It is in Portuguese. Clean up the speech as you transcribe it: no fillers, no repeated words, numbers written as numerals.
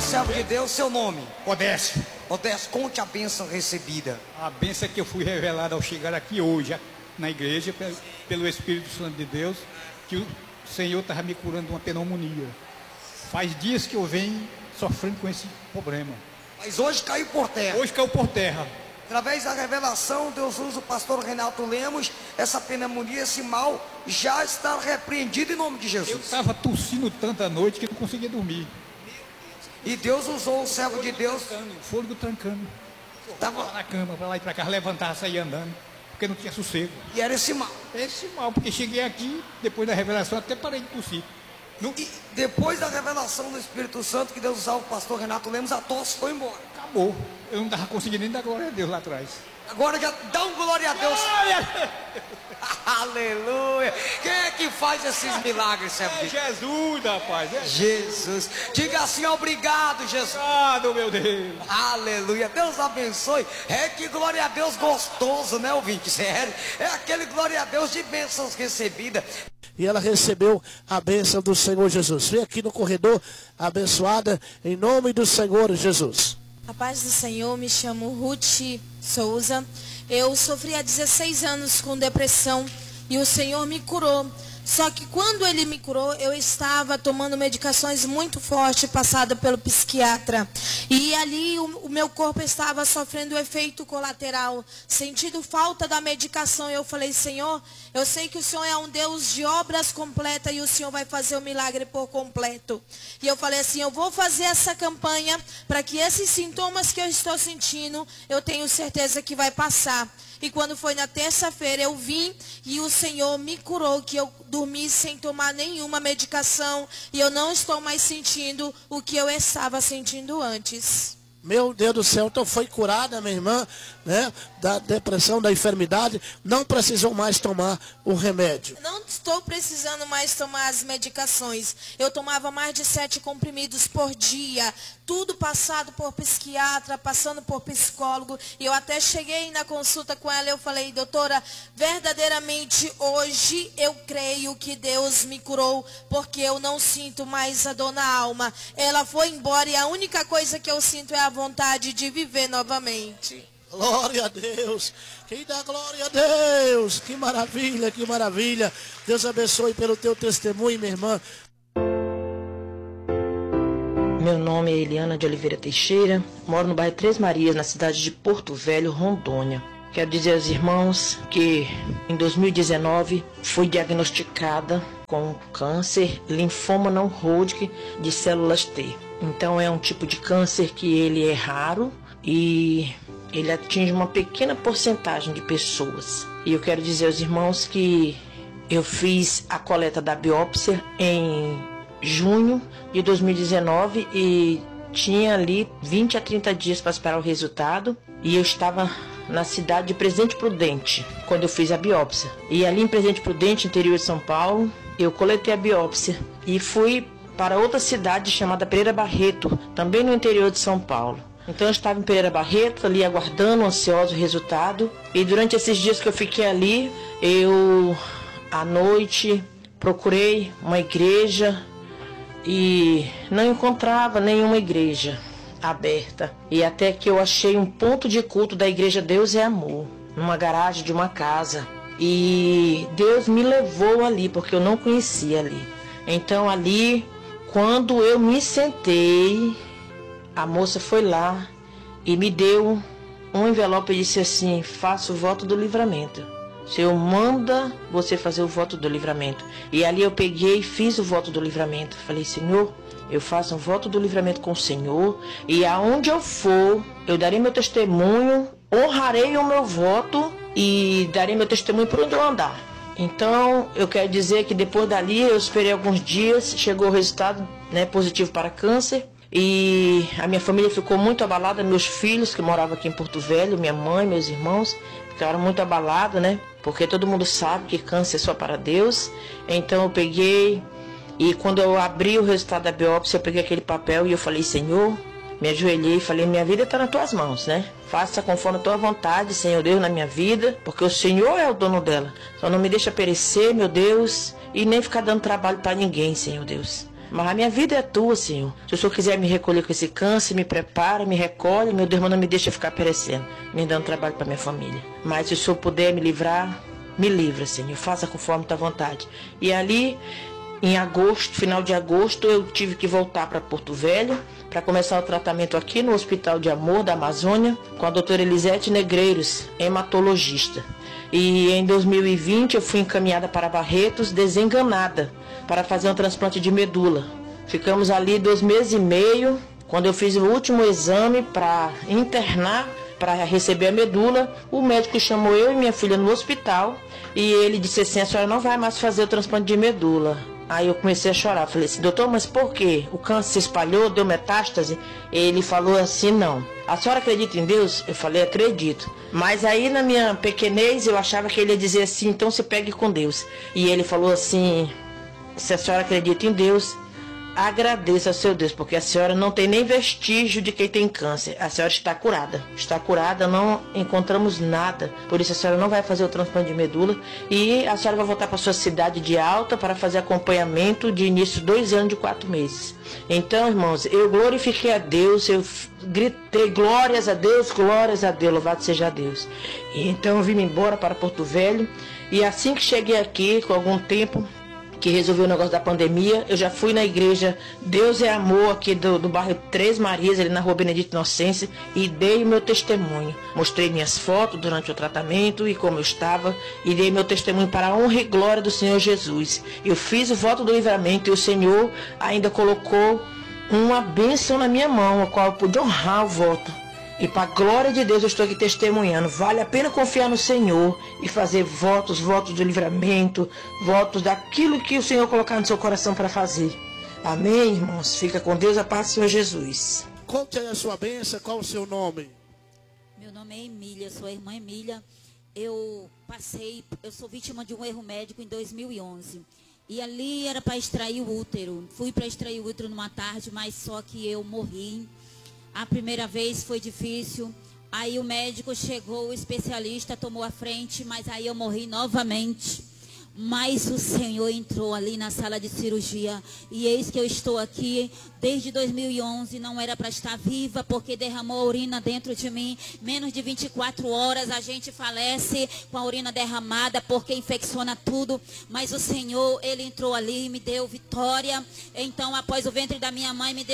servo de Deus, seu nome? Odécio. Odécio, conte a bênção recebida. A bênção que eu fui revelada ao chegar aqui hoje na igreja, pelo Espírito Santo de Deus, que o Senhor estava me curando de uma pneumonia. Faz dias que eu venho sofrendo com esse problema. Mas hoje caiu por terra. Hoje caiu por terra. Através da revelação, Deus usa o pastor Renato Lemos. Essa pneumonia, esse mal, já está repreendido em nome de Jesus. Eu estava tossindo tanta noite que não conseguia dormir. E Deus usou o servo de Deus. Fôlego trancando. Estava na cama, para lá e para cá, levantava, saía andando, porque não tinha sossego. E era esse mal. Esse mal, porque cheguei aqui, depois da revelação, até parei de tossir. E depois da revelação do Espírito Santo, que Deus usava o pastor Renato Lemos, a tosse foi embora. Acabou. Eu não estava conseguindo nem dar glória a Deus lá atrás. Agora já dá um glória a Deus. Glória a Deus. Aleluia. Quem é que faz esses milagres, servo de Deus? Jesus, rapaz. Jesus. Diga assim, obrigado, Jesus. Obrigado, meu Deus. Aleluia. Deus abençoe. É que glória a Deus gostoso, né, ouvinte? Sério. É aquele glória a Deus de bênçãos recebidas. E ela recebeu a bênção do Senhor Jesus. Vem aqui no corredor, abençoada, em nome do Senhor Jesus. A paz do Senhor, me chamo Ruth Souza. Eu sofri há 16 anos com depressão e o Senhor me curou. Só que quando Ele me curou, eu estava tomando medicações muito fortes, passada pelo psiquiatra. E ali o meu corpo estava sofrendo efeito colateral, sentindo falta da medicação. Eu falei, Senhor, eu sei que o Senhor é um Deus de obras completas e o Senhor vai fazer o milagre por completo. E eu falei assim, eu vou fazer essa campanha para que esses sintomas que eu estou sentindo, eu tenho certeza que vai passar. E quando foi na terça-feira eu vim e o Senhor me curou, que eu dormi sem tomar nenhuma medicação e eu não estou mais sentindo o que eu estava sentindo antes. Meu Deus do céu, então foi curada, minha irmã, né, da depressão, da enfermidade, não precisou mais tomar o remédio. Não estou precisando mais tomar as medicações. Eu tomava mais de 7 comprimidos por dia, tudo passado por psiquiatra, passando por psicólogo. E eu até cheguei na consulta com ela, eu falei, doutora, verdadeiramente hoje eu creio que Deus me curou, porque eu não sinto mais a dor na alma. Ela foi embora e a única coisa que eu sinto é a vontade de viver novamente. Glória a Deus. Quem dá glória a Deus. Que maravilha, que maravilha. Deus abençoe pelo teu testemunho, minha irmã. Meu nome é Eliana de Oliveira Teixeira. Moro no bairro Três Marias, na cidade de Porto Velho, Rondônia. Quero dizer aos irmãos que em 2019 fui diagnosticada com câncer linfoma não Hodgkin de células T. Então é um tipo de câncer que ele é raro e ele atinge uma pequena porcentagem de pessoas. E eu quero dizer aos irmãos que eu fiz a coleta da biópsia em junho de 2019 e tinha ali 20 a 30 dias para esperar o resultado. E eu estava na cidade de Presidente Prudente quando eu fiz a biópsia. E ali em Presidente Prudente, interior de São Paulo, eu coletei a biópsia e fui para outra cidade chamada Pereira Barreto, também no interior de São Paulo. Então eu estava em Pereira Barreto, ali aguardando, ansioso o resultado. E durante esses dias que eu fiquei ali, eu, à noite, procurei uma igreja e não encontrava nenhuma igreja aberta. E até que eu achei um ponto de culto da Igreja Deus é Amor, numa garagem de uma casa. E Deus me levou ali, porque eu não conhecia ali. Então ali, quando eu me sentei, a moça foi lá e me deu um envelope e disse assim, faça o voto do livramento. O Senhor manda você fazer o voto do livramento. E ali eu peguei e fiz o voto do livramento. Falei, Senhor, eu faço um voto do livramento com o Senhor. E aonde eu for, eu darei meu testemunho, honrarei o meu voto e darei meu testemunho por onde eu andar. Então, eu quero dizer que depois dali, eu esperei alguns dias, chegou o resultado, né, positivo para câncer. E a minha família ficou muito abalada, meus filhos que moravam aqui em Porto Velho, minha mãe, meus irmãos, ficaram muito abalados, né? Porque todo mundo sabe que câncer é só para Deus. Então eu peguei e quando eu abri o resultado da biópsia, eu peguei aquele papel e eu falei, Senhor, me ajoelhei e falei, minha vida está nas tuas mãos, né? Faça conforme a tua vontade, Senhor Deus, na minha vida, porque o Senhor é o dono dela. Só não me deixa perecer, meu Deus, e nem ficar dando trabalho para ninguém, Senhor Deus. Mas a minha vida é tua, Senhor. Se o Senhor quiser me recolher com esse câncer, me prepara, me recolhe, meu Deus, mas não me deixa ficar perecendo, me dando trabalho para minha família. Mas se o Senhor puder me livrar, me livra, Senhor. Faça conforme tua vontade. E ali, em agosto, final de agosto, eu tive que voltar para Porto Velho para começar o tratamento aqui no Hospital de Amor da Amazônia com a doutora Elisete Negreiros, hematologista. E em 2020 eu fui encaminhada para Barretos, desenganada, para fazer um transplante de medula. Ficamos ali 2 meses e meio, quando eu fiz o último exame para internar, para receber a medula, o médico chamou eu e minha filha no hospital e ele disse assim: a senhora não vai mais fazer o transplante de medula. Aí eu comecei a chorar, falei assim: doutor, mas por quê? O câncer se espalhou, deu metástase? Ele falou assim: não. A senhora acredita em Deus? Eu falei: acredito. Mas aí na minha pequenez eu achava que ele ia dizer assim: então se pegue com Deus. E ele falou assim: se a senhora acredita em Deus, agradeça ao seu Deus, porque a senhora não tem nem vestígio de quem tem câncer. A senhora está curada. Está curada, não encontramos nada. Por isso a senhora não vai fazer o transplante de medula. E a senhora vai voltar para sua cidade de Alta para fazer acompanhamento de início 2 anos e 4 meses. Então, irmãos, eu glorifiquei a Deus, eu gritei glórias a Deus, louvado seja Deus. E então eu vim embora para Porto Velho. E assim que cheguei aqui, com algum tempo que resolveu o negócio da pandemia, eu já fui na igreja Deus é Amor, aqui do bairro Três Marias, ali na rua Benedito Inocêncio, e dei o meu testemunho. Mostrei minhas fotos durante o tratamento e como eu estava, e dei meu testemunho para a honra e glória do Senhor Jesus. Eu fiz o voto do livramento e o Senhor ainda colocou uma bênção na minha mão, a qual eu pude honrar o voto. E para a glória de Deus eu estou aqui testemunhando. Vale a pena confiar no Senhor e fazer votos do livramento, votos daquilo que o Senhor colocar no seu coração para fazer. Amém, irmãos? Fica com Deus, a paz do Senhor Jesus. Conte aí a sua bênção, qual o seu nome? Meu nome é Emília, sou a irmã Emília. Eu sou vítima de um erro médico em 2011. E ali era para extrair o útero. Fui para extrair o útero numa tarde, mas só que eu morri. A primeira vez foi difícil, aí o médico chegou, o especialista tomou a frente, mas aí eu morri novamente. Mas o Senhor entrou ali na sala de cirurgia e eis que eu estou aqui desde 2011, não era para estar viva porque derramou a urina dentro de mim. Menos de 24 horas a gente falece com a urina derramada porque infecciona tudo. Mas o Senhor, Ele entrou ali e me deu vitória. Então após o ventre da minha mãe me deu